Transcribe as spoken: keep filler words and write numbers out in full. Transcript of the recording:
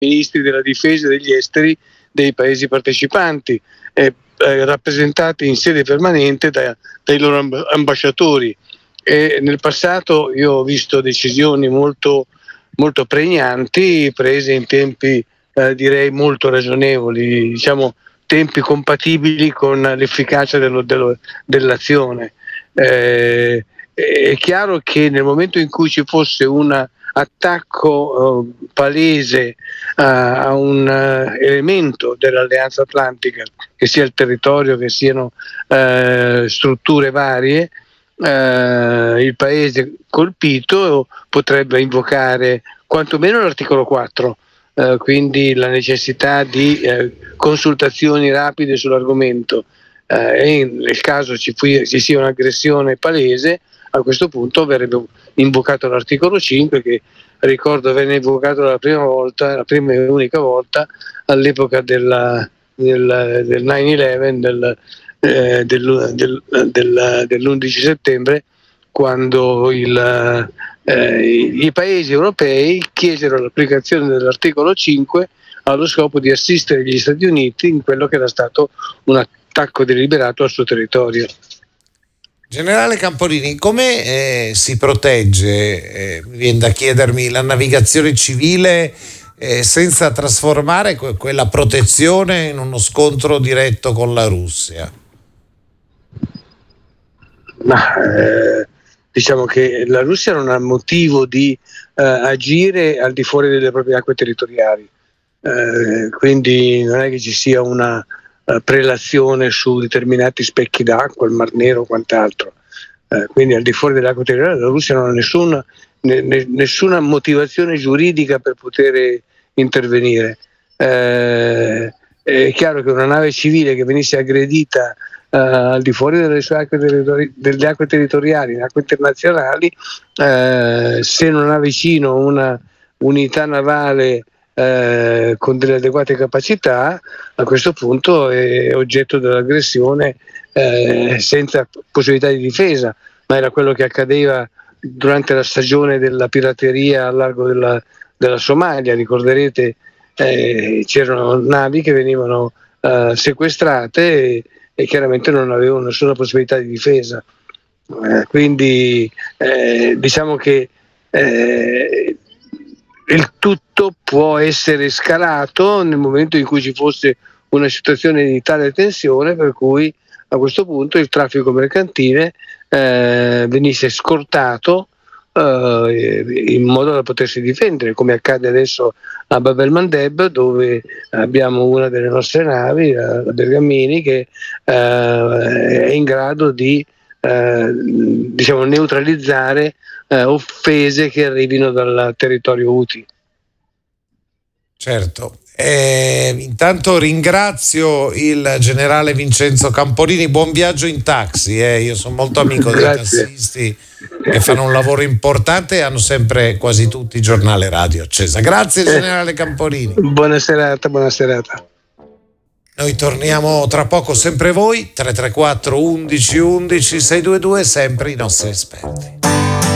ministri della difesa e degli esteri dei paesi partecipanti, eh, eh, rappresentati in sede permanente da, dai loro amb- ambasciatori. E nel passato io ho visto decisioni molto, molto pregnanti, prese in tempi eh, direi molto ragionevoli, diciamo tempi compatibili con l'efficacia dello, dello, dell'azione. Eh, è chiaro che nel momento in cui ci fosse un attacco eh, palese uh, a un uh, elemento dell'Alleanza Atlantica, che sia il territorio, che siano uh, strutture varie, uh, il paese colpito potrebbe invocare quantomeno l'articolo quattro, uh, quindi la necessità di uh, consultazioni rapide sull'argomento, uh, e nel caso ci, fu, ci sia un'aggressione palese, a questo punto verrebbe invocato l'articolo cinque, che ricordo venne invocato la prima volta, la prima e unica volta all'epoca della, del, del nove undici, del, eh, del, del, del, dell'undici settembre, quando il, eh, i paesi europei chiesero l'applicazione dell'articolo cinque allo scopo di assistere gli Stati Uniti in quello che era stato un attacco deliberato al suo territorio. Generale Camporini, come eh, si protegge, eh, mi viene da chiedermi, la navigazione civile eh, senza trasformare que- quella protezione in uno scontro diretto con la Russia? Ma eh, diciamo che la Russia non ha motivo di eh, agire al di fuori delle proprie acque territoriali, eh, quindi non è che ci sia una prelazione su determinati specchi d'acqua, il Mar Nero o quant'altro, eh, quindi al di fuori dell'acqua territoriale la Russia non ha nessuna, ne, nessuna motivazione giuridica per poter intervenire. Eh, è chiaro che una nave civile che venisse aggredita eh, al di fuori delle sue acque, territori- delle acque territoriali, in acque internazionali, eh, se non ha vicino una unità navale Eh, con delle adeguate capacità, a questo punto è oggetto dell'aggressione eh, senza possibilità di difesa, ma era quello che accadeva durante la stagione della pirateria al largo della, della Somalia. Ricorderete, eh, c'erano navi che venivano eh, sequestrate e, e chiaramente non avevano nessuna possibilità di difesa, eh, quindi eh, diciamo che eh, il tutto può essere scalato nel momento in cui ci fosse una situazione di tale tensione per cui a questo punto il traffico mercantile eh, venisse scortato eh, in modo da potersi difendere, come accade adesso a Bab el-Mandeb, dove abbiamo una delle nostre navi, la Bergamini, che eh, è in grado di eh, diciamo neutralizzare Eh, offese che arrivino dal territorio Houthi. Certo. Eh, intanto ringrazio il generale Vincenzo Camporini, buon viaggio in taxi, eh. Io sono molto amico dei tassisti che fanno un lavoro importante e hanno sempre quasi tutti il giornale radio accesa. Grazie generale Camporini. Buona serata, buona serata. Noi torniamo tra poco, sempre voi, tre tre quattro undici undici sei due due, sempre i nostri esperti.